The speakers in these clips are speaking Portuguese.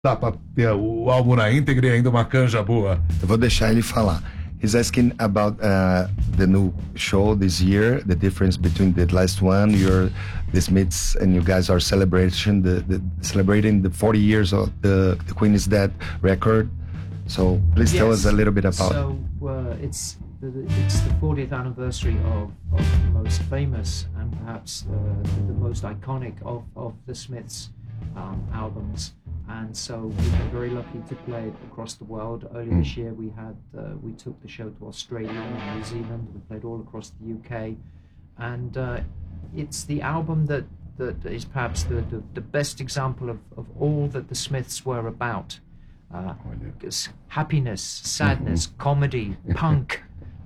dá pra ter o álbum na íntegra e ainda uma canja boa. Eu vou deixar ele falar. He's asking about the new show this year, the difference between the last one, the Smiths, and you guys are celebrating the 40 years of the Queen is Dead record. So please tell us a little bit about. So it's the 40th anniversary of the most famous and perhaps the most iconic of the Smiths albums. And so we've been very lucky to play it across the world. Earlier this year we took the show to Australia and New Zealand. We played all across the UK. And it's the album that is perhaps the best example of all that the Smiths were about. Happiness, sadness, comedy, punk,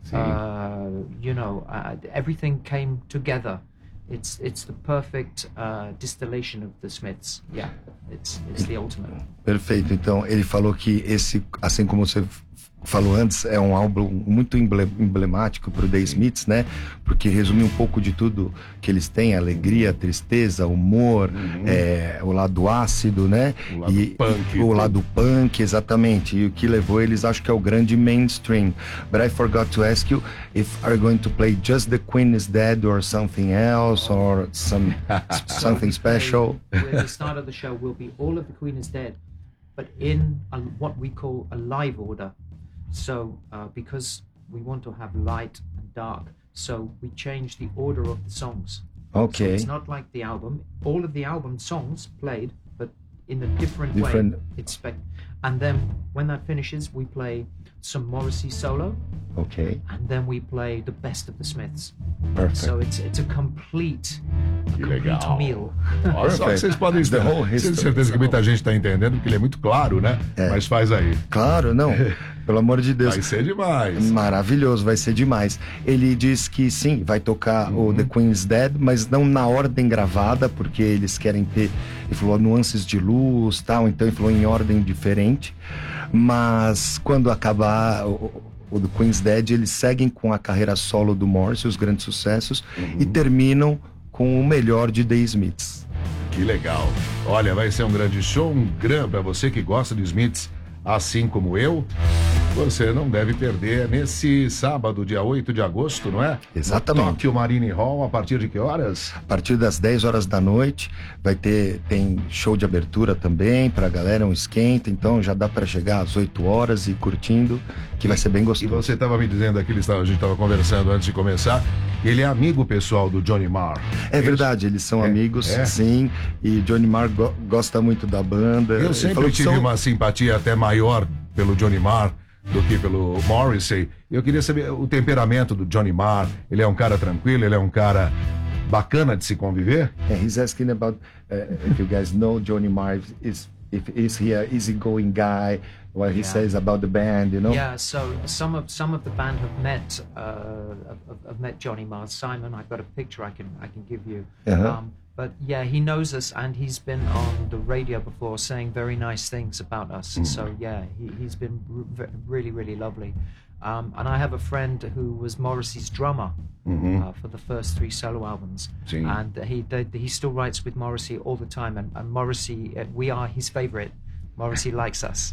everything came together. It's the perfect distillation of the Smiths. Yeah, it's the ultimate. Perfeito. Então ele falou que esse, assim como você falou antes, é um álbum muito emblemático para o The Smiths, né? Porque resume um pouco de tudo que eles têm: alegria, tristeza, humor, o lado ácido, né? O lado punk, exatamente. E o que levou eles, acho que é o grande mainstream. But I forgot to ask you if are going to play just The Queen is Dead or something else or something special. The start of the show will be all of The Queen is Dead, but in what we call a live order. So, because we want to have light and dark, so we change the order of the songs. Okay. So it's not like the album. All of the album songs played, but in a different way. And then when that finishes, we play some Morrissey solo. Okay. And then we play the best of the Smiths. Perfect. So it's a complete meal. Só que vocês podem ter certeza que muita gente está entendendo, porque ele é muito claro, né? Mas faz aí. Claro, não. Pelo amor de Deus. Vai ser demais. Maravilhoso, vai ser demais. Ele diz que sim, vai tocar o The Queen's Dead, mas não na ordem gravada, porque eles querem ter, ele falou, nuances de luz, tal, então ele falou em ordem diferente. Mas quando acabar o The Queen's Dead, eles seguem com a carreira solo do Morrissey, os grandes sucessos, e terminam com o melhor de The Smiths. Que legal. Olha, vai ser um grande show, para você que gosta de Smiths, assim como eu. Você não deve perder nesse sábado, dia 8 de agosto, não é? Exatamente. No Tokyo Marine Hall, a partir de que horas? A partir das 10 horas da noite, tem show de abertura também pra galera, um esquenta, então já dá pra chegar às 8 horas e curtindo, que vai ser bem gostoso. E você estava me dizendo aqui, a gente estava conversando antes de começar, ele é amigo pessoal do Johnny Marr. É verdade, eles são amigos, sim, e Johnny Marr gosta muito da banda. Eu sempre tive uma simpatia até maior pelo Johnny Marr do que pelo Morrissey. Eu queria saber o temperamento do Johnny Marr. Ele é um cara tranquilo, ele é um cara bacana de se conviver? He's asking about if you guys know Johnny Marr, is he an easygoing guy? What he says about the band, you know? Yeah, so some of the band have met Johnny Marr. Simon, I've got a picture I can give you. But yeah, he knows us, and he's been on the radio before saying very nice things about us. So yeah, he's been really, really lovely. And I have a friend who was Morrissey's drummer for the first 3 solo albums. Sim. And he still writes with Morrissey all the time. And Morrissey, we are his favorite. Morrissey likes us.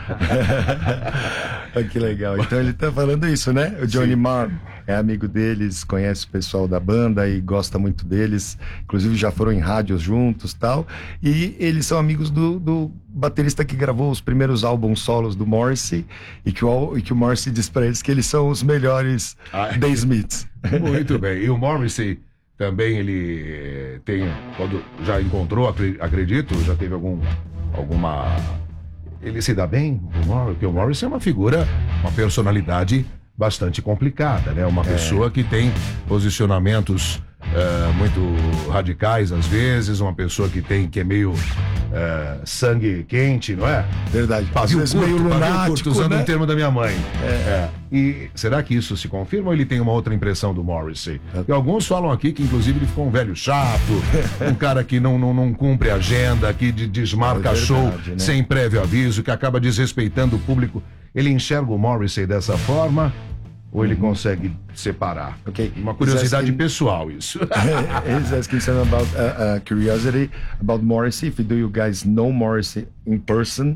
Que legal. Então ele tá falando isso, né? O Johnny Marr é amigo deles, conhece o pessoal da banda e gosta muito deles. Inclusive já foram em rádios juntos e tal. E eles são amigos do baterista que gravou os primeiros álbuns solos do Morrissey e que o Morrissey diz pra eles que eles são os melhores The Smiths. Muito bem. E o Morrissey também, ele tem, quando já encontrou, acredito, já teve alguma... Ele se dá bem, porque o Morrissey é uma figura, uma personalidade bastante complicada, né? Uma pessoa que tem posicionamentos muito radicais às vezes, uma pessoa que é meio sangue quente, não é? Verdade. Pavio curto, usando né? um termo da minha mãe. E será que isso se confirma ou ele tem uma outra impressão do Morrissey? E alguns falam aqui que inclusive ele ficou um velho chato, um cara que não cumpre agenda, que desmarca show, né? Sem prévio aviso, que acaba desrespeitando o público. Ele enxerga o Morrissey dessa forma? ou ele consegue separar? Okay. Uma curiosidade He's asking- pessoal isso. He's asking some about curiosity about Morrissey. If do you guys know Morrissey in person,